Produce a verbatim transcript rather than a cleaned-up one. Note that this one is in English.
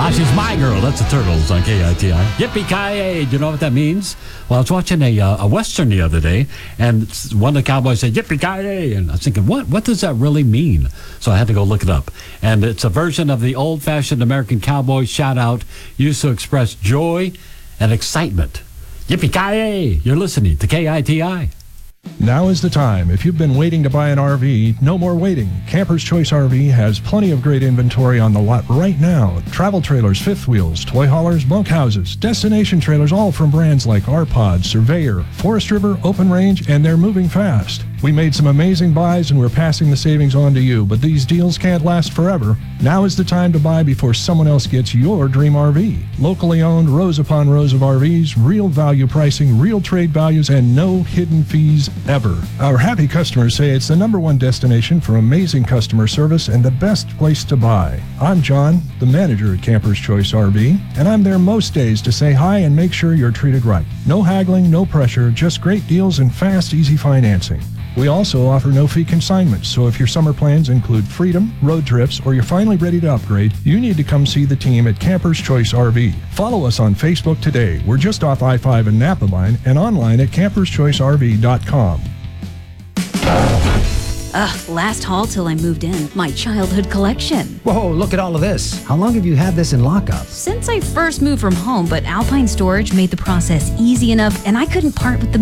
Ah, she's my girl. That's the Turtles on K I T I. Yippee-ki-yay. Do you know what that means? Well, I was watching a, uh, a Western the other day, and one of the cowboys said, yippee-ki-yay. And I was thinking, what, what does that really mean? So I had to go look it up. And it's a version of the old-fashioned American cowboy shout-out used to express joy and excitement. Yippee-ki-yay. You're listening to K I T I. Now is the time. If you've been waiting to buy an R V, no more waiting. Camper's Choice R V has plenty of great inventory on the lot right now. Travel trailers, fifth wheels, toy haulers, bunkhouses, destination trailers, all from brands like R-Pod, Surveyor, Forest River, Open Range, and they're moving fast. We made some amazing buys and we're passing the savings on to you, but these deals can't last forever. Now is the time to buy before someone else gets your dream R V. Locally owned, rows upon rows of R Vs, real value pricing, real trade values, and no hidden fees ever. Our happy customers say it's the number one destination for amazing customer service and the best place to buy. I'm John, the manager at Camper's Choice R V, and I'm there most days to say hi and make sure you're treated right. No haggling, no pressure, just great deals and fast, easy financing. We also offer no-fee consignments, so if your summer plans include freedom, road trips, or you're finally ready to upgrade, you need to come see the team at Camper's Choice R V. Follow us on Facebook today. We're just off I five and Napa Line and online at campers choice R V dot com. Ugh, last haul till I moved in. My childhood collection. Whoa, look at all of this. How long have you had this in lockup? Since I first moved from home, but Alpine Storage made the process easy enough and I couldn't part with the